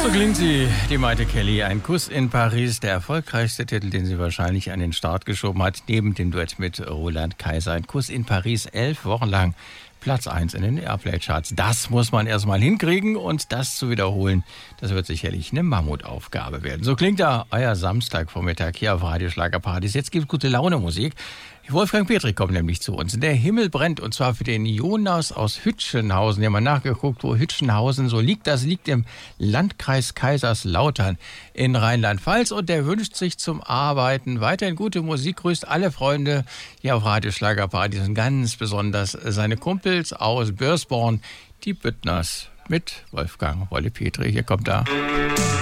So klingt sie, die Maite Kelly. Ein Kuss in Paris, der erfolgreichste Titel, den sie wahrscheinlich an den Start geschoben hat, neben dem Duett mit Roland Kaiser. Ein Kuss in Paris, 11 Wochen lang Platz 1 in den Airplay-Charts. Das muss man erstmal hinkriegen und das zu wiederholen, das wird sicherlich eine Mammutaufgabe werden. So klingt da euer Samstagvormittag hier auf Radio Schlagerparadies. Jetzt gibt's gute Laune Musik. Wolfgang Petri kommt nämlich zu uns. Der Himmel brennt und zwar für den Jonas aus Hütchenhausen. Wir haben mal nachgeguckt, wo Hütchenhausen so liegt. Das liegt im Landkreis Kaiserslautern in Rheinland-Pfalz und der wünscht sich zum Arbeiten weiterhin gute Musik. Grüßt alle Freunde hier auf Radio Schlagerparadies und ganz besonders seine Kumpels aus Börsborn, die Büttners mit Wolfgang Wolle Petri. Hier kommt er.